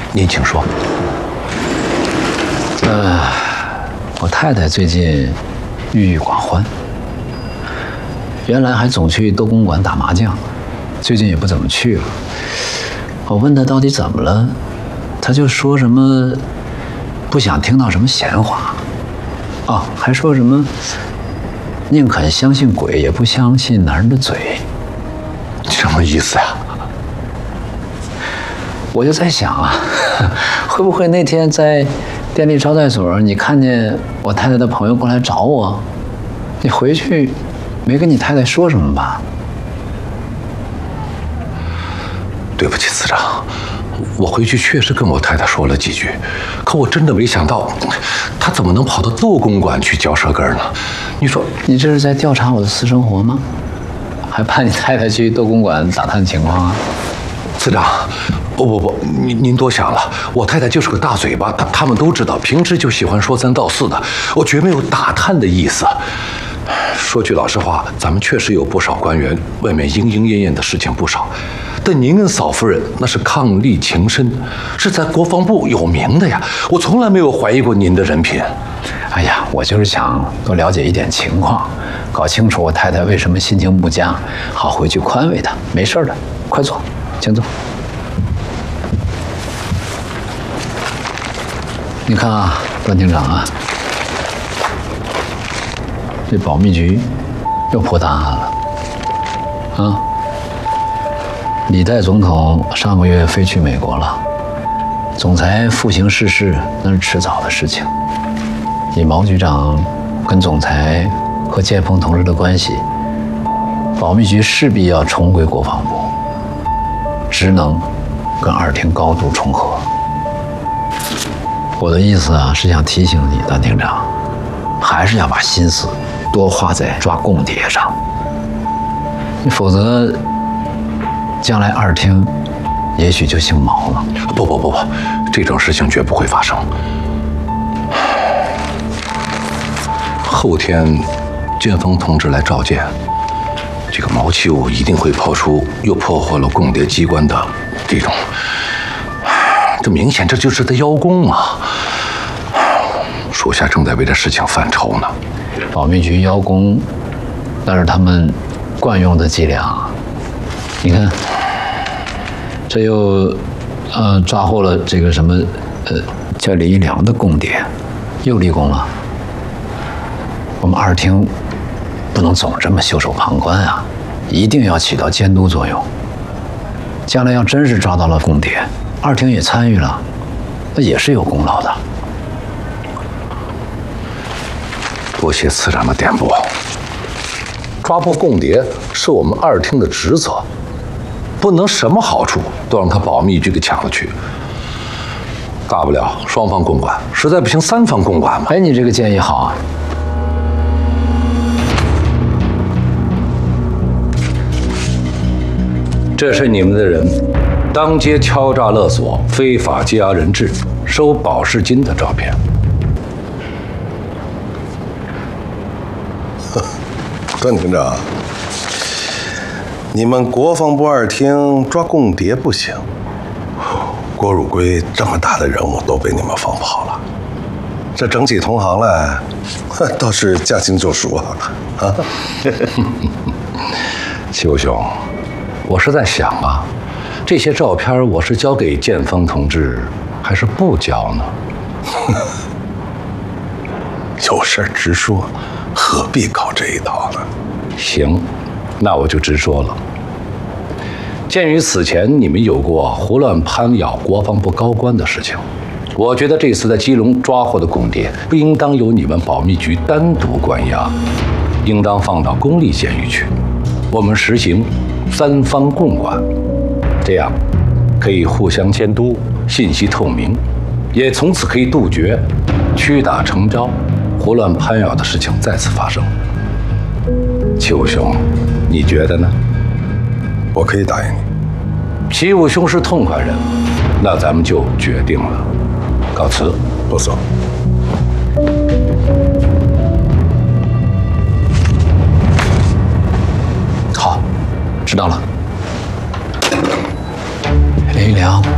您请说。 我太太最近郁郁寡欢，原来还总去斗公馆打麻将，最近也不怎么去了。我问她到底怎么了，她就说什么不想听到什么闲话，还说什么宁肯相信鬼也不相信男人的嘴。 什么意思呀？ 我就在想啊，会不会那天在电力招待所，你看见我太太的朋友过来找我，你回去没跟你太太说什么吧？ 对不起，司长，我回去确实跟我太太说了几句，可我真的没想到，她怎么能跑到斗公馆去嚼舌根呢？你说， 你这是在调查我的私生活吗？还派你太太去斗公馆打探情况啊？ 司长，不，您多想了，我太太就是个大嘴巴，他们都知道，平时就喜欢说三道四的，我绝没有打探的意思。说句老实话，咱们确实有不少官员，外面莺莺燕燕的事情不少，但您跟嫂夫人那是伉俪情深，是在国防部有名的呀，我从来没有怀疑过您的人品。 哎呀，我就是想多了解一点情况，搞清楚我太太为什么心情不佳，好回去宽慰她。没事的，快坐，请坐。你看啊，段厅长啊，这保密局又破大案了。李代总统上个月飞去美国了，总裁复行视事那是迟早的事情。以毛局长跟总裁和建峰同志的关系，保密局势必要重归国防部，职能跟二厅高度重合。我的意思啊，是想提醒你，段厅长，还是要把心思多花在抓共谍上，否则将来二厅也许就姓毛了。 不，这种事情绝不会发生。后天，建峰同志来召见，这个毛启武一定会抛出又破获了共谍机关的这种，这明显这就是在邀功嘛。属下正在为这事情犯愁呢。 保密局邀功，那是他们惯用的伎俩。你看，这又抓获了这个什么叫李一良的共谍，又立功了。我们二厅不能总这么袖手旁观啊，一定要起到监督作用。将来要真是抓到了共谍，二厅也参与了，那也是有功劳的。 多谢司长的点拨。抓捕共谍是我们二厅的职责，不能什么好处都让他保密局给抢了去。大不了双方共管，实在不行三方共管嘛。 哎，你这个建议好啊。 这是你们的人当街敲诈勒索、非法羁押人质、收保释金的照片。 段厅长，你们国防部二厅抓共谍不行，郭汝瑰这么大的人物都被你们放跑了，这整起同行来，倒是驾轻就熟啊！ 齐武兄，我是在想啊，这些照片我是交给建峰同志，还是不交呢？ 有事直说，何必搞这一套呢？ 行，那我就直说了。鉴于此前你们有过胡乱攀咬国防部高官的事情，我觉得这次在基隆抓获的共谍不应当由你们保密局单独关押，应当放到公立监狱去。我们实行三方共管，这样可以互相监督，信息透明，也从此可以杜绝屈打成招、胡乱攀咬的事情再次发生。齐武兄，你觉得呢？ 我可以答应你。 齐武兄是痛快人，那咱们就决定了。告辞。 不走。 好，知道了。李良。